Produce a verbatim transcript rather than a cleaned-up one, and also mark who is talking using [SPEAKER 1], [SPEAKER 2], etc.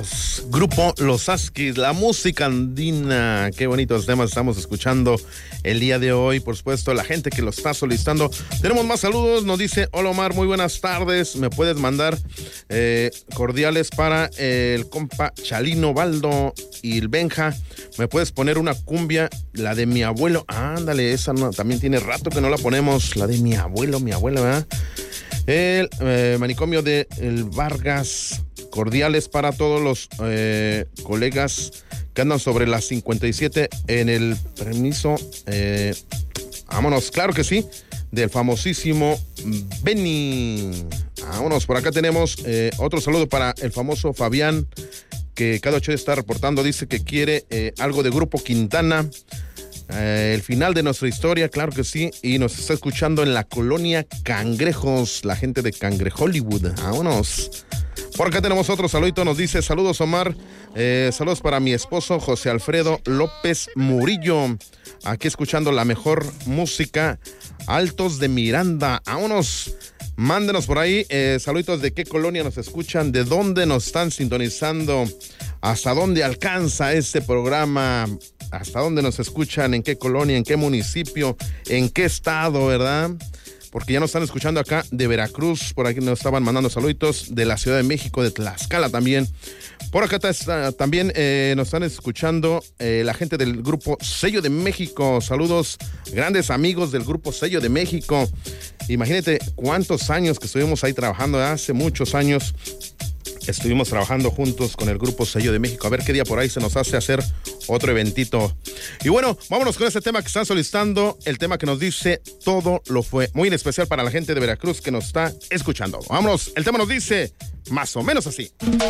[SPEAKER 1] Vámonos, grupo Los Asquis, la música andina. Qué bonitos temas estamos escuchando el día de hoy. Por supuesto, la gente que lo está solicitando. Tenemos más saludos. Nos dice: hola Omar, muy buenas tardes. Me puedes mandar eh, cordiales para el compa Chalino, Baldo y el Benja. Me puedes poner una cumbia, la de mi abuelo. Ándale, esa no, también tiene rato que no la ponemos. La de mi abuelo, mi abuela, ¿verdad? El eh, manicomio de el Vargas. Cordiales para todos los eh, colegas que andan sobre las cincuenta y siete en el permiso. Eh, vámonos, claro que sí, del famosísimo Benny. Vámonos, por acá tenemos eh, otro saludo para el famoso Fabián, que cada ocho está reportando. Dice que quiere eh, algo de Grupo Quintana. Eh, el final de nuestra historia, claro que sí, y nos está escuchando en la colonia Cangrejos, la gente de Cangre Hollywood. Vámonos. Por acá tenemos otro saludito, nos dice: saludos Omar, eh, saludos para mi esposo José Alfredo López Murillo, aquí escuchando la mejor música, Altos de Miranda. Vámonos, mándenos por ahí eh, saluditos de qué colonia nos escuchan, de dónde nos están sintonizando, hasta dónde alcanza este programa, hasta dónde nos escuchan, en qué colonia, en qué municipio, en qué estado, ¿verdad? Porque ya nos están escuchando acá de Veracruz, por aquí nos estaban mandando saluditos, de la Ciudad de México, de Tlaxcala también. Por acá está, también eh, nos están escuchando eh, la gente del Grupo Sello de México. Saludos, grandes amigos del Grupo Sello de México. Imagínate cuántos años que estuvimos ahí trabajando, hace muchos años. Estuvimos trabajando juntos con el Grupo Sello de México. A ver qué día por ahí se nos hace hacer otro eventito. Y bueno, vámonos con este tema que están solicitando. El tema que nos dice Todo lo fue. Muy en especial para la gente de Veracruz que nos está escuchando. Vámonos, el tema nos dice más o menos así.